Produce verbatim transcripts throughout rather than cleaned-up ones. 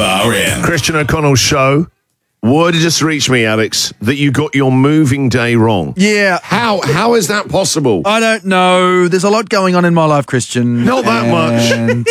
R N. Christian O'Connell show. Word just reached me, Alex, that you got your moving day wrong. Yeah. How how is that possible? I don't know. There's a lot going on in my life, Christian. Not that much.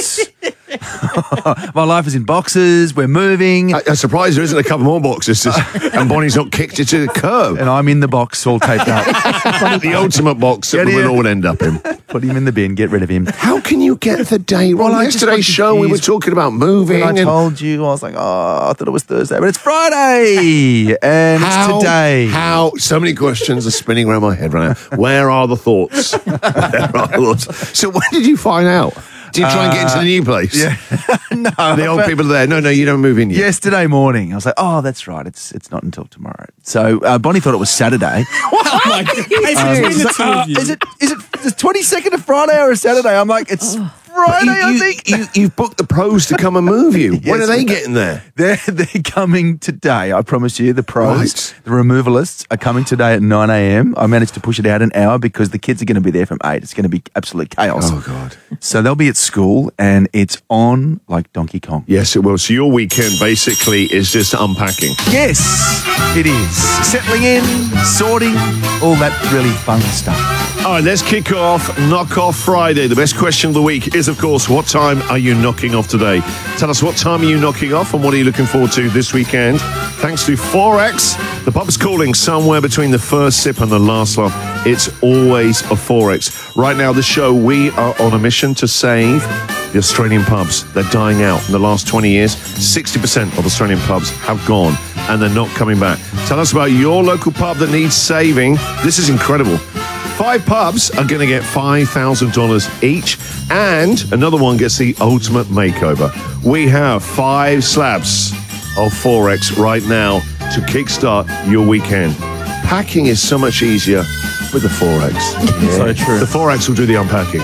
My life is in boxes. We're moving. I, I'm surprised there isn't a couple more boxes and Bonnie's not kicked it to the curb. And I'm in the box all taped up. The ultimate box that Get we in. all would end up in. Put him in the bin. Get rid of him. How can you get the day wrong? Well, I just Yesterday's got show, we were confused. talking about moving. And I and told you, I was like, oh, I thought it was Thursday, but it's Friday. And how, it's today. How? So many questions are spinning around my head right now. Where are the thoughts? Where are the thoughts? So when did you find out? Did you try and get into the new place? Yeah. No. The old people are there. No, no, you don't move in yet. Yesterday morning, I was like, oh, that's right. It's it's not until tomorrow. So uh, Bonnie thought it was Saturday. Oh my God. It's Um, between she's the like, two uh, of you. is it is it the twenty-second of Friday or a Saturday? I'm like, it's Friday, You, I you, think. you, you've booked the pros to come and move you. When Yes, are they we- getting there? They're they're coming today. I promise you, the pros, Right. the removalists are coming today at nine a.m. I managed to push it out an hour because the kids are going to be there from eight. It's going to be absolute chaos. Oh, God. So they'll be at school and it's on like Donkey Kong. Yes, it will. So your weekend basically is just unpacking. Yes, it is. Settling in, sorting, all that really fun stuff. All right, let's kick off Knock Off Friday. The best question of the week is, of course, what time are you knocking off today? Tell us what time are you knocking off and what are you looking forward to this weekend? Thanks to four X, the pub's calling somewhere between the first sip and the last laugh. It's always a four X. Right now, the show, we are on a mission to save the Australian pubs. They're dying out. In the last twenty years, sixty percent of Australian pubs have gone and they're not coming back. Tell us about your local pub that needs saving. This is incredible. Five pubs are going to get five thousand dollars each, and another one gets the ultimate makeover. We have five slabs of four X right now to kickstart your weekend. Packing is so much easier with the four X. So true. The four X will do the unpacking.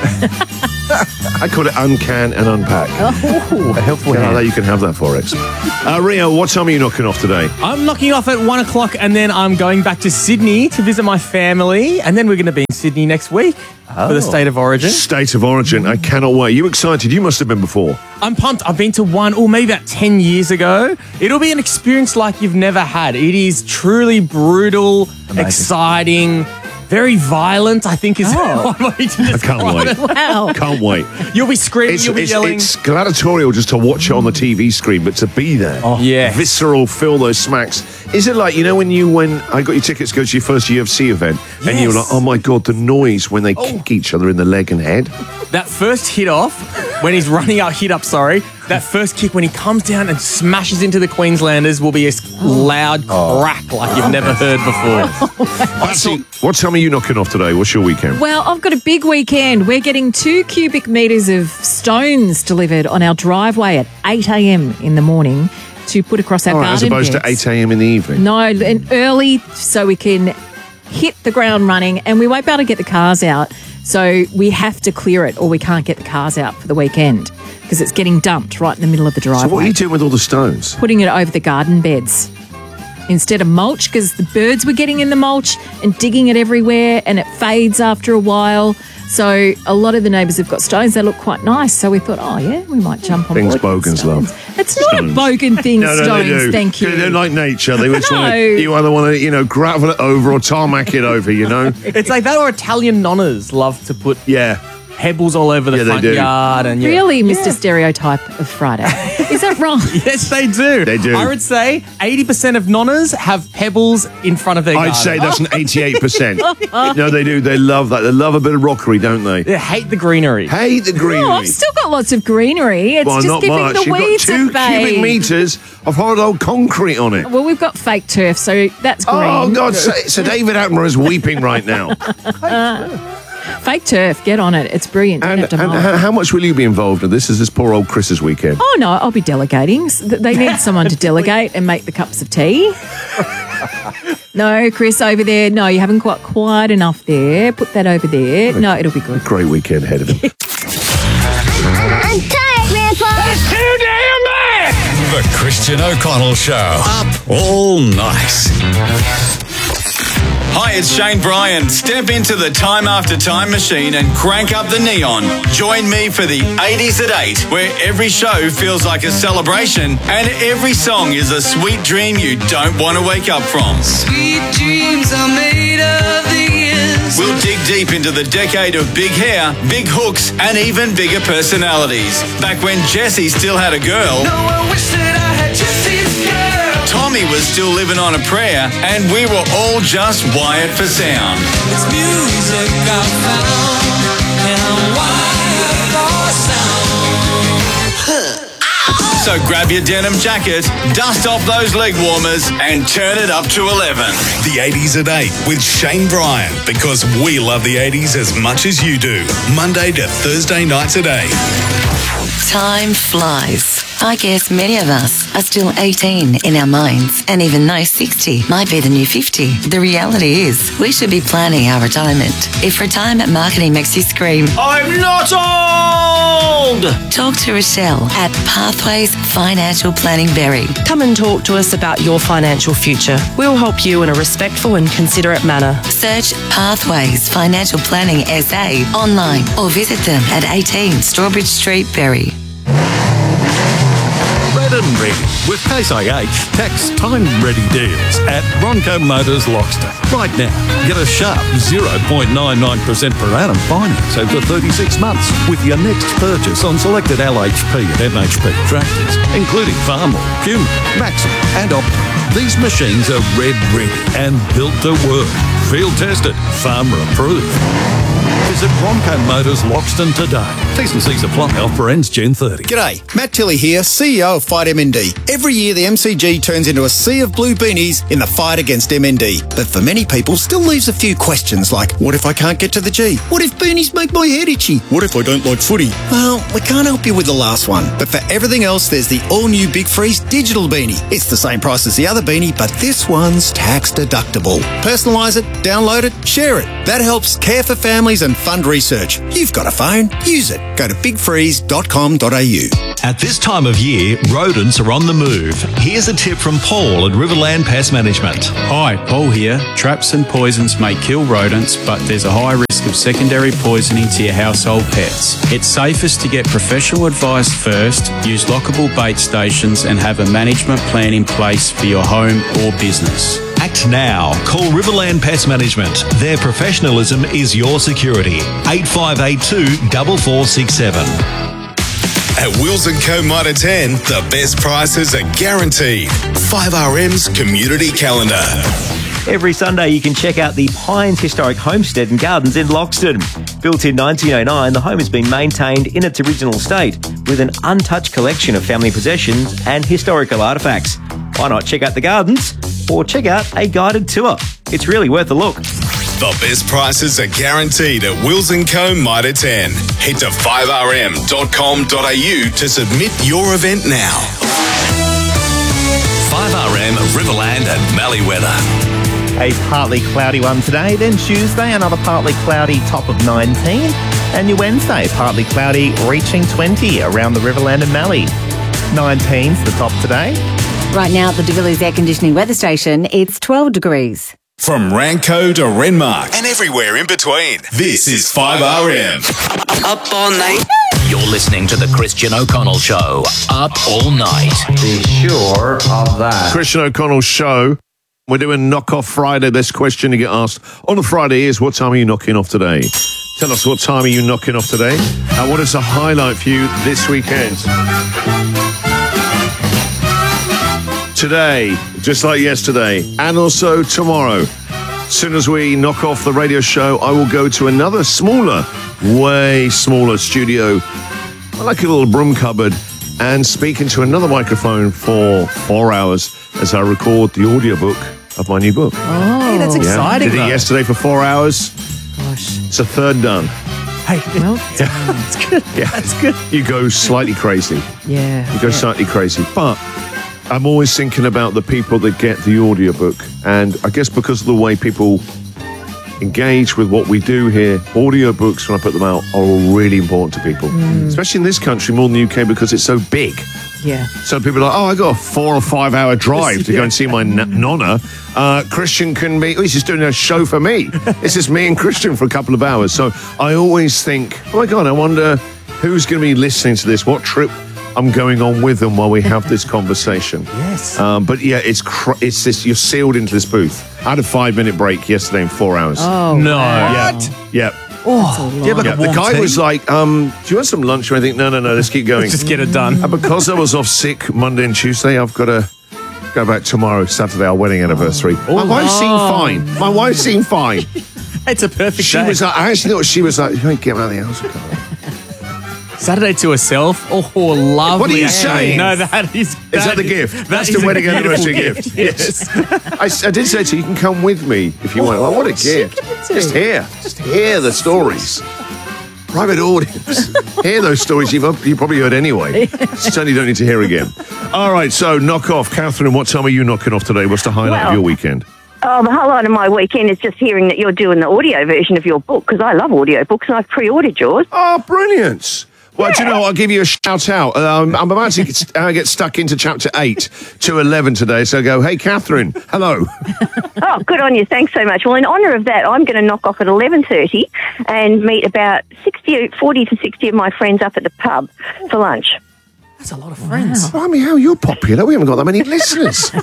I call it uncan and unpack. Oh, a helpful Yeah, hand. you can have that four X. Uh, Rio, what time are you knocking off today? I'm knocking off at one o'clock and then I'm going back to Sydney to visit my family. And then we're going to be in Sydney next week for the State of Origin. State of Origin. I cannot wait. You excited? You must have been before. I'm pumped. I've been to one, or maybe about ten years ago. It'll be an experience like you've never had. It is truly brutal, exciting, very violent, I think is Oh. one way to I describe can't wait. it. Wow. Can't wait. You'll be screaming, It's, you'll be it's, yelling. it's gladiatorial just to watch it on the T V screen, but to be there, Oh, yes. visceral, feel those smacks. Is it like, you know, when you when I got your tickets to go to your first U F C event, and you were like, Yes. oh my God, the noise when they kick each other in the leg and head? That first hit off, when he's running out, hit up, sorry, that first kick when he comes down and smashes into the Queenslanders will be a loud crack like you've never heard before. Patsy, what time are you knocking off today? What's your weekend? Well, I've got a big weekend. We're getting two cubic metres of stones delivered on our driveway at eight a.m. in the morning to put across our All right, garden as opposed beds. to eight a.m. in the evening. No, and early so we can hit the ground running, and we won't be able to get the cars out. So we have to clear it or we can't get the cars out for the weekend because it's getting dumped right in the middle of the driveway. So what are you doing with all the stones? Putting it over the garden beds instead of mulch because the birds were getting in the mulch and digging it everywhere and it fades after a while. So a lot of the neighbours have got stones. They look quite nice. So we thought, oh, yeah, we might jump on Things board. with bogans stones. love. It's not Stones. a bogan thing, No, no, stones, they do. thank you. They're like nature. They just want No. to, you either want to, you know, gravel it over or tarmac it over, you know? It's like that, or Italian nonnas love to put Yeah. pebbles all over the Yeah, they front do. yard. And yeah. Really, Mister Stereotype of Friday. Is that wrong? Yes, they do. They do. I would say eighty percent of nonnas have pebbles in front of their I'd garden. say that's an eighty-eight percent. No, they do. They love that. They love a bit of rockery, don't they? They hate the greenery. Hate the greenery. Oh, I've still got lots of greenery. It's well, just not giving much. the You've weeds got two a bathe. cubic metres of hard old concrete on it. Well, we've got fake turf, so that's green. Oh, God. So, so David Attenborough is weeping right now. Fake turf, get on it. It's brilliant. Don't And, have to and mow. how how much will you be involved in this? Is this poor old Chris's weekend? Oh, no, I'll be delegating. S- th- They need someone to delegate and make the cups of tea. No, Chris, over there. No, you haven't got quite enough there. Put that over there. No, it'll be good. Great weekend ahead of him. I'm tired, Grandpa. Too damn bad! The Christian O'Connell Show. Up all night. Hi, it's Shane Bryan. Step into the Time After Time machine and crank up the neon. Join me for the eighties at eight, where every show feels like a celebration and every song is a sweet dream you don't want to wake up from. Sweet dreams are made of these. We'll dig deep into the decade of big hair, big hooks, and even bigger personalities. Back when Jessie still had a girl. No, I wish that I had Jessie's girl. Tommy was still living on a prayer, and we were all just wired for sound. It's music I found, and I'm wired for sound. So grab your denim jacket, dust off those leg warmers, and turn it up to eleven. The eighties at eight with Shane Bryan, because we love the eighties as much as you do. Monday to Thursday nights at eight. Time flies. I guess many of us are still eighteen in our minds, and even though sixty might be the new fifty, the reality is we should be planning our retirement. If retirement marketing makes you scream, I'm not old! Talk to Rochelle at Pathways Financial Planning Berry. Come and talk to us about your financial future. We'll help you in a respectful and considerate manner. Search Pathways Financial Planning S A online or visit them at eighteen Strawbridge Street, Berry. Red and ready with Case I H tax time ready deals at Ronco Motors Loxton. Right now, get a sharp zero point nine nine percent per annum finance over thirty-six months with your next purchase on selected L H P and M H P tractors, including Farmall, Puma, Maxim and Optima. These machines are red ready and built to work. Field tested, farmer approved. Visit Ronco Motors Loxton today. T's and C's apply. Offer ends June thirtieth. G'day, Matt Tilley here, C E O of Fight M N D. Every year the M C G turns into a sea of blue beanies in the fight against M N D. But for many people still leaves a few questions like, what if I can't get to the G? What if beanies make my head itchy? What if I don't like footy? Well, we can't help you with the last one. But for everything else, there's the all-new Big Freeze digital beanie. It's the same price as the other beanie, but this one's tax deductible. Personalise it, download it, share it. That helps care for families and fund research. You've got a phone, use it. Go to big freeze dot com dot a u. At this time of year, rodents are on the move. Here's a tip from Paul at Riverland Pest Management. Hi, Paul here. Traps and poisons may kill rodents, but there's a high risk of secondary poisoning to your household pets. It's safest to get professional advice first, use lockable bait stations, and have a management plan in place for your home or business. Act now. Call Riverland Pest Management. Their professionalism is your security. eight five eight two, four four six seven. At Wills and Co Mitre ten, the best prices are guaranteed. five R M's Community Calendar. Every Sunday you can check out the Pines Historic Homestead and Gardens in Loxton. Built in nineteen oh nine, the home has been maintained in its original state with an untouched collection of family possessions and historical artefacts. Why not check out the gardens or check out a guided tour? It's really worth a look. The best prices are guaranteed at Wills and Co Mitre ten. Head to five r m dot com dot a u to submit your event now. five R M, Riverland and Mallee weather. A partly cloudy one today, then Tuesday another partly cloudy top of nineteen, and your Wednesday partly cloudy reaching twenty around the Riverland and Mallee. nineteen's the top today. Right now at the De Villiers Air Conditioning Weather Station, it's twelve degrees. From Ranco to Renmark and everywhere in between, this is five R M. Up all night. You're listening to the Christian O'Connell Show. Up all night. Be sure of that. Christian O'Connell Show. We're doing Knock Off Friday. This question you get asked on a Friday is, what time are you knocking off today? Tell us, what time are you knocking off today? And what is the highlight for you this weekend? Today, just like yesterday, and also tomorrow. As soon as we knock off the radio show, I will go to another smaller, way smaller studio, like a little broom cupboard, and speak into another microphone for four hours as I record the audiobook of my new book. Oh, hey, that's exciting. Did it though. yesterday for four hours. Gosh. It's a third done. Hey, well, that's good. Yeah. That's good. You go slightly crazy. Yeah. You go yeah. slightly crazy. But I'm always thinking about the people that get the audiobook. And I guess because of the way people engage with what we do here, audiobooks, when I put them out, are really important to people. Mm. Especially in this country more than the U K because it's so big. Yeah. So people are like, oh, I got a four or five hour drive to go and see my n- nonna. Uh, Christian can be, oh, he's just doing a show for me. It's just me and Christian for a couple of hours. So I always think, oh my God, I wonder who's going to be listening to this, what trip I'm going on with them while we have this conversation. Yes. Um, but yeah, it's cr- it's this, you're sealed into this booth. I had a five minute break yesterday in four hours. Oh, No. Yeah. What? Yeah. Oh, Yeah, but the guy was like, um, do you want some lunch or anything? No, no, no, let's keep going. Let's just get it done. And because I was off sick Monday and Tuesday, I've got to go back tomorrow, Saturday, our wedding anniversary. My wife seemed fine. My wife seemed fine. It's a perfect She day. was like, I actually thought she was like, you ain't get out of the house. Carl." Saturday to herself. Oh, lovely. What are you saying? No, that is. Is that the gift? That's is the a wedding beautiful anniversary gift. Yes. I, s- I did say to you, you can come with me if you want. Like, what a gift. Just hear. Just hear the stories. Private audience. Hear those stories you've you probably heard anyway. Certainly don't need to hear again. All right, so knock off. Catherine, what time are you knocking off today? What's the highlight of Well- your weekend? Oh, the highlight of my weekend is just hearing that you're doing the audio version of your book, because I love audio books and I've pre-ordered yours. Oh, brilliant. Well, do you know what? I'll give you a shout out. Um, I'm about to get, uh, get stuck into chapter eight to eleven today, so I go, hey, Catherine, hello. Oh, good on you. Thanks so much. Well, in honour of that, I'm going to knock off at eleven thirty and meet about sixty, forty to sixty of my friends up at the pub for lunch. That's a lot of friends. Well, I mean, how you're popular. We haven't got that many listeners.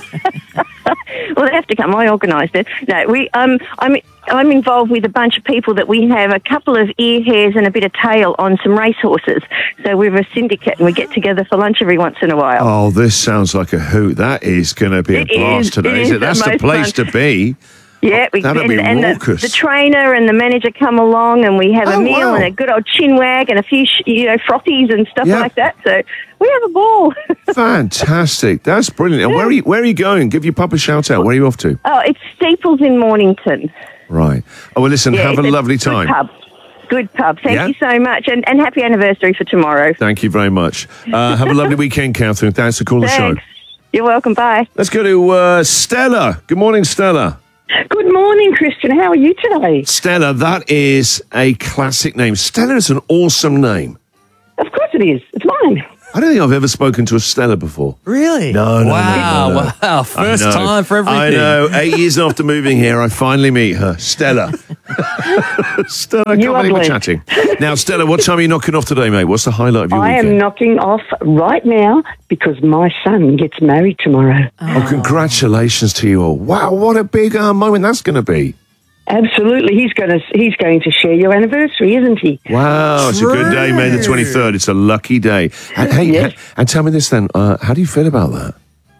Well, they have to come. I organised it. No, we. Um, I'm. I'm involved with a bunch of people that we have a couple of ear hairs and a bit of tail on some racehorses. So we're a syndicate and we get together for lunch every once in a while. Oh, this sounds like a hoot. That is going to be a It blast is. today, It is is it? That's the the most place fun. to be. Yeah, we, That'd and, be and the, raucous. the trainer and the manager come along, and we have Oh, a meal wow. and a good old chin wag and a few, sh- you know, frothies and stuff Yeah. like that. So we have a ball. Fantastic. That's brilliant. And where are you, where are you going? Give your papa a shout out. Where are you off to? Oh, it's Steeples in Mornington. Right. Oh, well, listen, Yeah, have a it's lovely good time. pub. Good pub. Thank Yeah? you so much, and, and happy anniversary for tomorrow. Thank you very much. Uh, have a lovely weekend, Catherine. Thanks for calling the show. Thanks. You're welcome. Bye. Let's go to uh, Stella. Good morning, Stella. Good morning, Christian. How are you today? Stella, that is a classic name. Stella is an awesome name. Of course it is. It's mine. I don't think I've ever spoken to a Stella before. Really? No, no, Wow, no, no, no. wow. First I know. time for everything. I know. Eight years after moving here, I finally meet her. Stella. Stella, I You can't are believe we're blessed. chatting. Now, Stella, what time are you knocking off today, mate? What's the highlight of your I weekend? am knocking off right now because my son gets married tomorrow. Oh, congratulations to you all. Wow, what a big uh, moment that's going to be. Absolutely. He's going to he's going to share your anniversary, isn't he? Wow, it's a good day, May the twenty-third. It's a lucky day. And, hey, Yes. ha- and tell me this then, uh, how do you feel about that?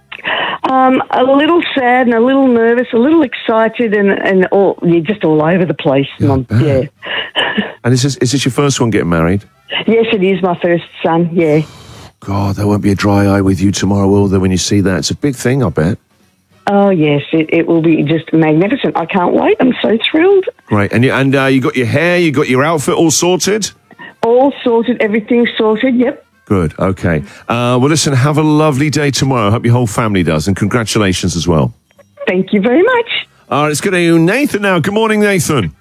Um, a little sad and a little nervous, a little excited, and and all you're just all over the place. Mum. Yeah. And is this, is this your first one getting married? Yes, it is my first son. Yeah. God, there won't be a dry eye with you tomorrow, will there, when you see that? It's a big thing, I bet. Oh yes, it, it will be just magnificent. I can't wait. I'm so thrilled. Great. And you, and uh, you got your hair, you got your outfit all sorted? All sorted, everything sorted. Yep. Good, okay. Uh, well, listen, have a lovely day tomorrow. I hope your whole family does, and congratulations as well. Thank you very much. All right, let's go to Nathan now. Good morning, Nathan.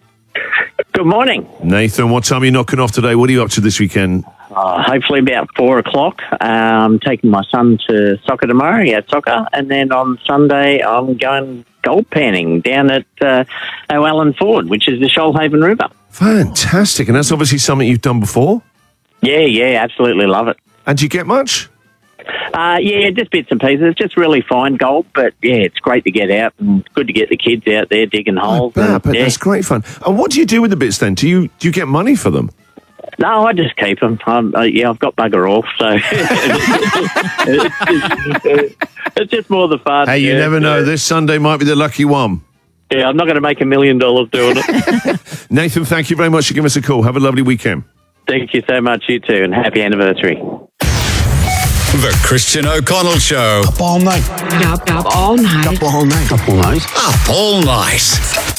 Good morning. Nathan, what time are you knocking off today? What are you up to this weekend? Uh, hopefully about four o'clock. I'm taking my son to soccer tomorrow. Yeah, soccer. And then on Sunday, I'm going gold panning down at uh, O'Allen Ford, which is the Shoalhaven River. Fantastic. And that's obviously something you've done before? Yeah, yeah, absolutely love it. And do you get much? Uh, yeah, just bits and pieces. Just really fine gold, but yeah, it's great to get out and good to get the kids out there digging holes. Yeah, and, but yeah. that's great fun. And what do you do with the bits then? Do you do you get money for them? No, I just keep them. Um, uh, yeah, I've got bugger all, so it's, it's just more the fun. Hey, you yeah. never know. This Sunday might be the lucky one. Yeah, I'm not going to make a million dollars doing it. Nathan, thank you very much for giving us a call. Have a lovely weekend. Thank you so much, you too, and happy anniversary. The Christian O'Connell Show. Up all night. Up, up all night. Up all night. Up all night. Up all night.